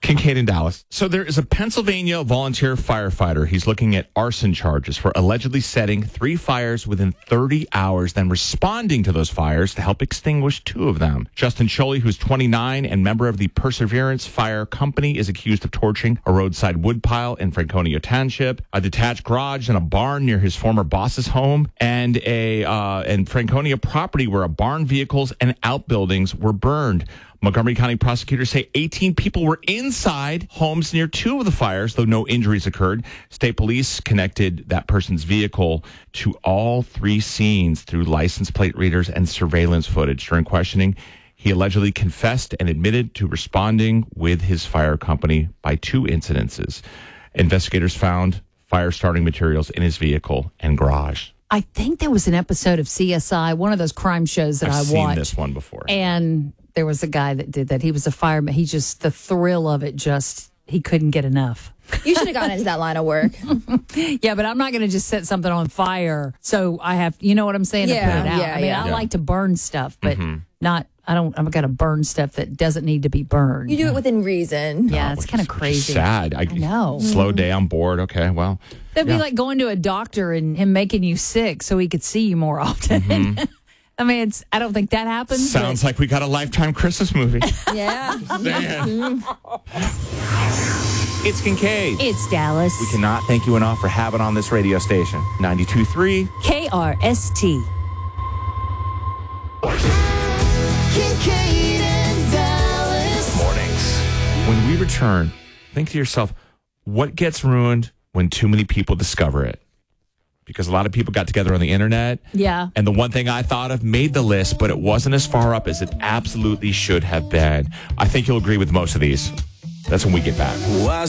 Kincaid in Dallas. So there is a Pennsylvania volunteer firefighter. He's looking at arson charges for allegedly setting 3 fires within 30 hours, then responding to those fires to help extinguish 2 of them. Justin Sholey, who's 29 and member of the Perseverance Fire Company, is accused of torching a roadside woodpile in Franconia Township, a detached garage and a barn near his former boss's home, and Franconia property where a barn, vehicles, and outbuildings were burned. Montgomery County prosecutors say 18 people were inside homes near 2 of the fires, though no injuries occurred. State police connected that person's vehicle to all 3 scenes through license plate readers and surveillance footage. During questioning, he allegedly confessed and admitted to responding with his fire company by 2 incidences. Investigators found fire-starting materials in his vehicle and garage. I think there was an episode of CSI, one of those crime shows that I watched. I've seen this one before. And there was a guy that did that. He was a fireman. He just, the thrill of it, he couldn't get enough. You should have gone into that line of work. Yeah, but I'm not going to just set something on fire. So I have, you know what I'm saying? Yeah, to put it out. yeah, I mean, yeah. I like to burn stuff, but I'm going to burn stuff that doesn't need to be burned. You do it within reason. Yeah, it's kind of crazy. Sad. I know. Slow day on board. Okay, well. That'd be like going to a doctor and him making you sick so he could see you more often. I mean, I don't think that happens. Sounds like we got a Lifetime Christmas movie. Yeah. It's Kincaid. It's Dallas. We cannot thank you enough for having on this radio station. 92.3 KRST. Kincaid and Dallas. Mornings. When we return, think to yourself, what gets ruined when too many people discover it? Because a lot of people got together on the internet. Yeah. And the one thing I thought of made the list, but it wasn't as far up as it absolutely should have been. I think you'll agree with most of these. That's when we get back.